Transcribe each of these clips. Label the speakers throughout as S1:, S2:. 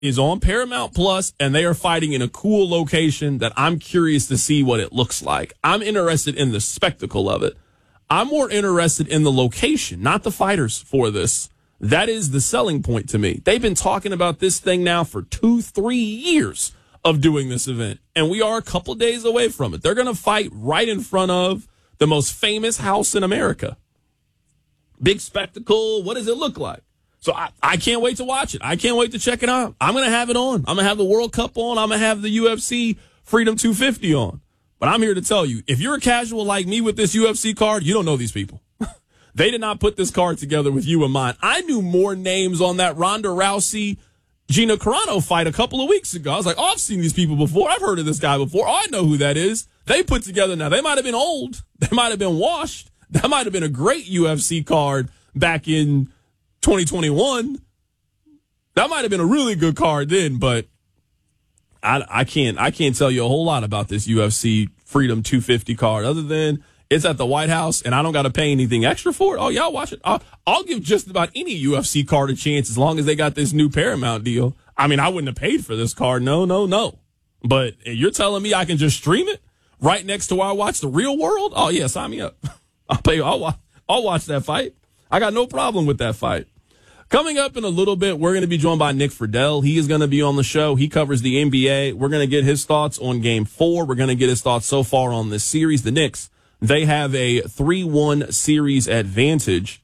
S1: is on Paramount Plus, and they are fighting in a cool location that I'm curious to see what it looks like. I'm interested in the spectacle of it. I'm more interested in the location, not the fighters for this. That is the selling point to me. They've been talking about this thing now for 2-3 years of doing this event, and we are a couple days away from it. They're going to fight right in front of the most famous house in America. Big spectacle. What does it look like? So I can't wait to watch it. I can't wait to check it out. I'm going to have it on. I'm going to have the World Cup on. I'm going to have the UFC Freedom 250 on. But I'm here to tell you, if you're a casual like me with this UFC card, you don't know these people. They did not put this card together with you in mind. I knew more names on that Ronda Rousey Gina Carano fight a couple of weeks ago. I was like, oh, I've seen these people before. I've heard of this guy before. Oh, I know who that is. They put together now. They might have been old. They might have been washed. That might have been a great UFC card back in 2021. That might have been a really good card then, but I can't tell you a whole lot about this UFC Freedom 250 card other than it's at the White House and I don't got to pay anything extra for it. Oh, yeah, I'll watch it. I'll give just about any UFC card a chance as long as they got this new Paramount deal. I mean, I wouldn't have paid for this card. No. But you're telling me I can just stream it right next to where I watch the Real World? Oh, yeah, sign me up. I'll watch that fight. I got no problem with that fight. Coming up in a little bit, we're going to be joined by Nick Friedel. He is going to be on the show. He covers the NBA. We're going to get his thoughts on Game 4. We're going to get his thoughts so far on this series. The Knicks, they have a 3-1 series advantage.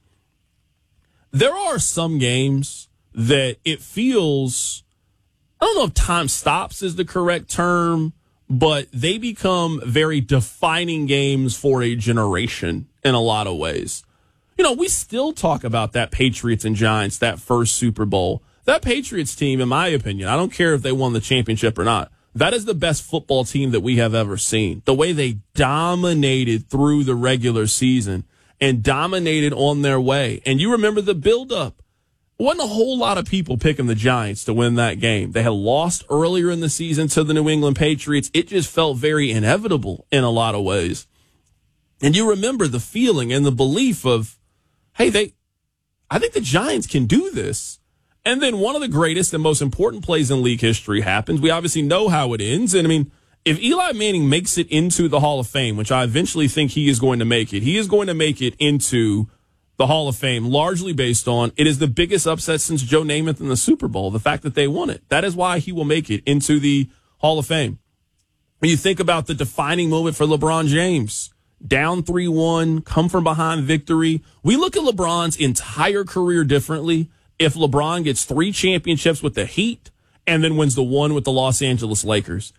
S1: There are some games that it feels, I don't know if time stops is the correct term, but they become very defining games for a generation in a lot of ways. You know, we still talk about that Patriots and Giants, that first Super Bowl. That Patriots team, in my opinion, I don't care if they won the championship or not, that is the best football team that we have ever seen. The way they dominated through the regular season and dominated on their way. And you remember the buildup. Wasn't a whole lot of people picking the Giants to win that game. They had lost earlier in the season to the New England Patriots. It just felt very inevitable in a lot of ways. And you remember the feeling and the belief of, hey, I think the Giants can do this. And then one of the greatest and most important plays in league history happens. We obviously know how it ends. And I mean, if Eli Manning makes it into the Hall of Fame, which I eventually think he is going to make it, he is going to make it into the Hall of Fame largely based on it is the biggest upset since Joe Namath in the Super Bowl, the fact that they won it. That is why he will make it into the Hall of Fame. When you think about the defining moment for LeBron James, down 3-1, come from behind victory. We look at LeBron's entire career differently if LeBron gets 3 championships with the Heat and then wins the one with the Los Angeles Lakers.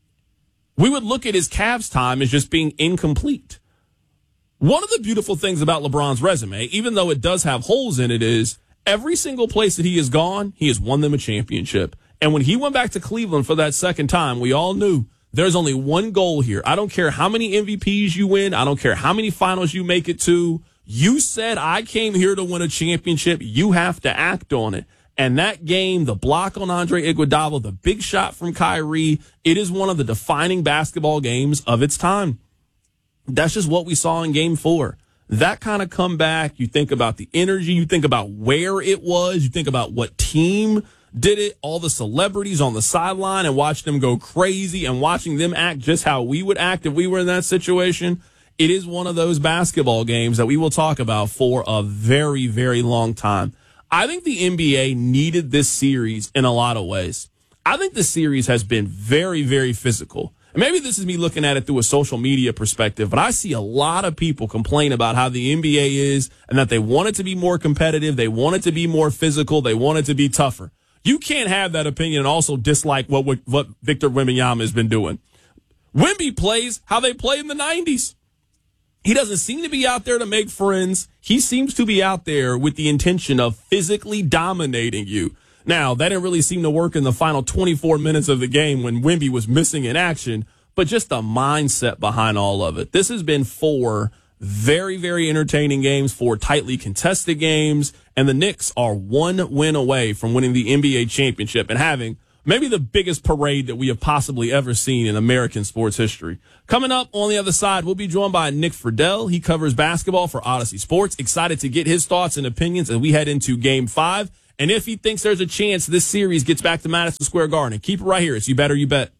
S1: We would look at his Cavs time as just being incomplete. One of the beautiful things about LeBron's resume, even though it does have holes in it, is every single place that he has gone, he has won them a championship. And when he went back to Cleveland for that second time, we all knew there's only one goal here. I don't care how many MVPs you win. I don't care how many finals you make it to. You said, I came here to win a championship. You have to act on it. And that game, the block on Andre Iguodala, the big shot from Kyrie, it is one of the defining basketball games of its time. That's just what we saw in Game 4. That kind of comeback, you think about the energy, you think about where it was, you think about what team did it, all the celebrities on the sideline and watch them go crazy and watching them act just how we would act if we were in that situation. It is one of those basketball games that we will talk about for a very, very long time. I think the NBA needed this series in a lot of ways. I think the series has been very, very physical. And maybe this is me looking at it through a social media perspective, but I see a lot of people complain about how the NBA is and that they want it to be more competitive. They want it to be more physical. They want it to be tougher. You can't have that opinion and also dislike what Victor Wembanyama has been doing. Wemby plays how they played in the 90s. He doesn't seem to be out there to make friends. He seems to be out there with the intention of physically dominating you. Now, that didn't really seem to work in the final 24 minutes of the game when Wemby was missing in action, but just the mindset behind all of it. This has been 4 very, very entertaining games, 4 tightly contested games, and the Knicks are 1 win away from winning the NBA championship and having maybe the biggest parade that we have possibly ever seen in American sports history. Coming up on the other side, we'll be joined by Nick Friedel. He covers basketball for Odyssey Sports. Excited to get his thoughts and opinions as we head into Game 5 And if he thinks there's a chance this series gets back to Madison Square Garden, keep it right here. It's You Bet or You Bet.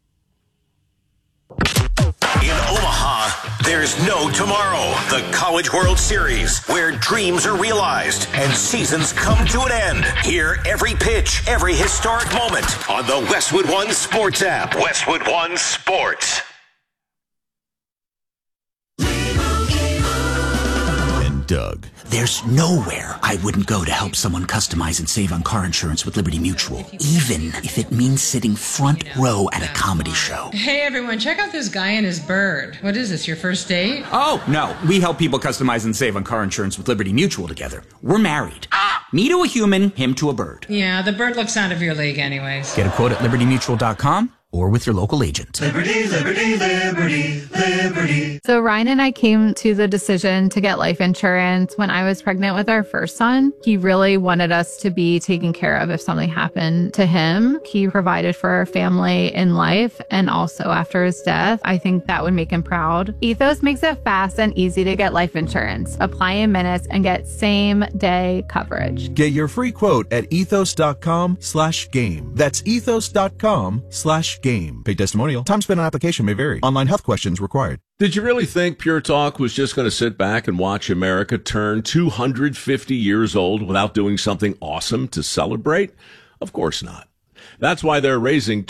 S2: In Omaha, there's no tomorrow. The College World Series, where dreams are realized and seasons come to an end. Hear every pitch, every historic moment on the Westwood One Sports app. Westwood One Sports.
S3: And Doug.
S4: There's nowhere I wouldn't go to help someone customize and save on car insurance with Liberty Mutual, even if it means sitting front row at a comedy show.
S5: Hey everyone, check out this guy and his bird. What is this, your first date?
S4: Oh, no. We help people customize and save on car insurance with Liberty Mutual together. We're married. Me to a human, him to a bird.
S5: Yeah, the bird looks out of your league anyways.
S4: Get a quote at libertymutual.com or with your local agent.
S6: Liberty, liberty, liberty, liberty.
S7: So Ryan and I came to the decision to get life insurance when I was pregnant with our first son. He really wanted us to be taken care of if something happened to him. He provided for our family in life and also after his death. I think that would make him proud. Ethos makes it fast and easy to get life insurance. Apply in minutes and get same day coverage.
S3: Get your free quote at ethos.com/game. That's ethos.com/game. Paid testimonial. Time spent on application may vary. Online health questions required.
S8: Did you really think Pure Talk was just going to sit back and watch America turn 250 years old without doing something awesome to celebrate? Of course not. That's why they're raising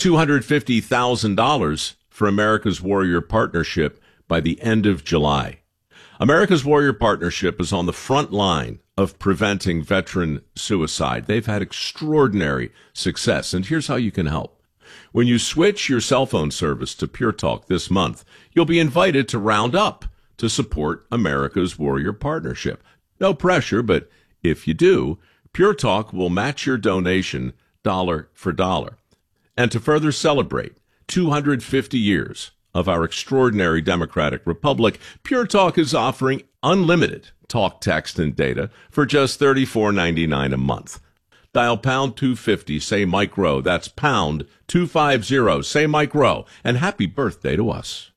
S8: $250,000 for America's Warrior Partnership by the end of July. America's Warrior Partnership is on the front line of preventing veteran suicide. They've had extraordinary success, and here's how you can help. When you switch your cell phone service to Pure Talk this month, you'll be invited to round up to support America's Warrior Partnership. No pressure, but if you do, Pure Talk will match your donation dollar for dollar. And to further celebrate 250 years of our extraordinary democratic republic, Pure Talk is offering unlimited talk, text, and data for just $34.99 a month. Dial pound 250, say Mike Rowe. That's pound 250, say Mike Rowe. And happy birthday to us.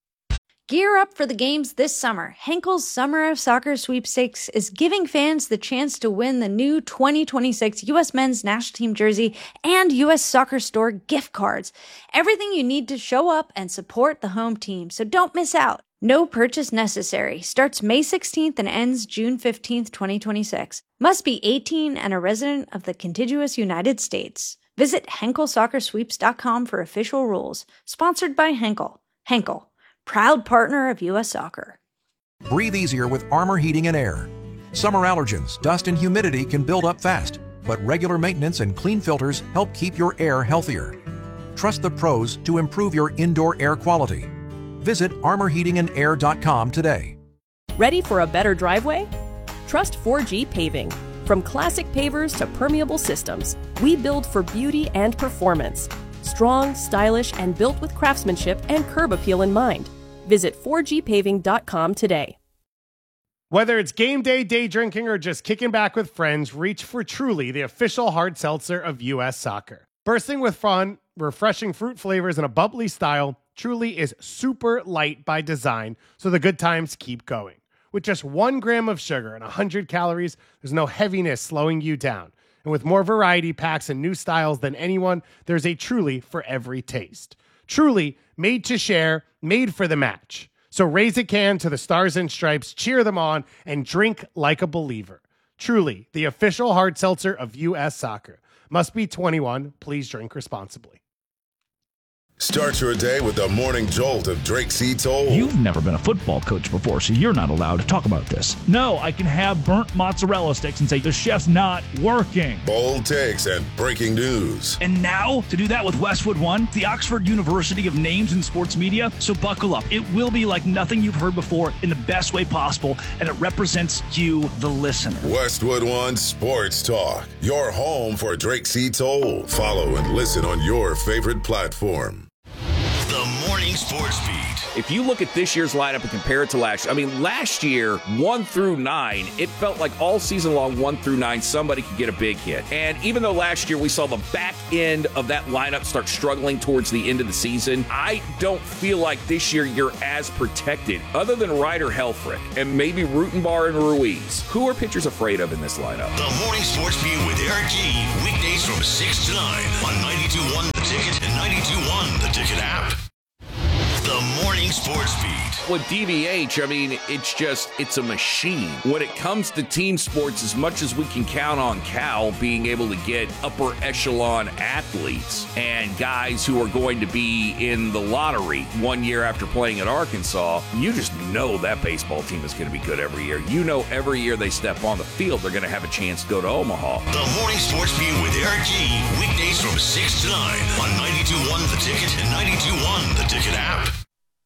S9: Gear up for the games this summer. Henkel's Summer of Soccer Sweepstakes is giving fans the chance to win the new 2026 U.S. Men's National Team jersey and U.S. Soccer Store gift cards. Everything you need to show up and support the home team, so don't miss out. No purchase necessary. Starts May 16th and ends June 15th, 2026. Must be 18 and a resident of the contiguous United States. Visit HenkelSoccerSweeps.com for official rules. Sponsored by Henkel. Henkel, proud partner of U.S. Soccer.
S10: Breathe easier with Armor Heating and Air. Summer allergens, dust, and humidity can build up fast, but regular maintenance and clean filters help keep your air healthier. Trust the pros to improve your indoor air quality. Visit armorheatingandair.com today.
S11: Ready for a better driveway? Trust 4G Paving. From classic pavers to permeable systems, we build for beauty and performance. Strong, stylish, and built with craftsmanship and curb appeal in mind. Visit 4gpaving.com today.
S12: Whether it's game day, day drinking, or just kicking back with friends, reach for Truly, the official hard seltzer of U.S. Soccer. Bursting with fun, refreshing fruit flavors, and a bubbly style, Truly is super light by design, so the good times keep going. With just 1 gram of sugar and 100 calories, there's no heaviness slowing you down. And with more variety packs and new styles than anyone, there's a Truly for every taste. Truly, made to share, made for the match. So raise a can to the Stars and Stripes, cheer them on, and drink like a believer. Truly, the official hard seltzer of U.S. Soccer. Must be 21. Please drink responsibly.
S13: Start your day with the morning jolt of Drake C. Toll.
S14: You've never been a football coach before, so you're not allowed to talk about this. No, I can have burnt mozzarella sticks and say the chef's not working.
S13: Bold takes and breaking news.
S14: And now, to do that with Westwood One, the Oxford University of Names in Sports Media. So buckle up. It will be like nothing you've heard before in the best way possible, and it represents you, the listener.
S13: Westwood One Sports Talk, your home for Drake C. Toll. Follow and listen on your favorite platform.
S2: The Morning Sports Beat.
S15: If you look at this year's lineup and compare it to last year, last year, 1 through 9, it felt like all season long, 1 through 9, somebody could get a big hit. And even though last year we saw the back end of that lineup start struggling towards the end of the season, I don't feel like this year you're as protected, other than Ryder Helfrich and maybe Rutenbar and Ruiz. Who are pitchers afraid of in this lineup?
S2: The Morning Sports Beat with Eric G. Weekdays from 6 to 9 on 92.1 The Ticket and 92.1 The Ticket app. The Morning Sports Beat.
S15: With DVH, it's a machine. When it comes to team sports, as much as we can count on Cal being able to get upper echelon athletes and guys who are going to be in the lottery 1 year after playing at Arkansas, you just know that baseball team is going to be good every year. You know every year they step on the field, they're going to have a chance to go to Omaha.
S2: The Morning Sports Beat with Eric G. Weekdays from 6 to 9 on 92.1 The Ticket and 92.1 The Ticket app.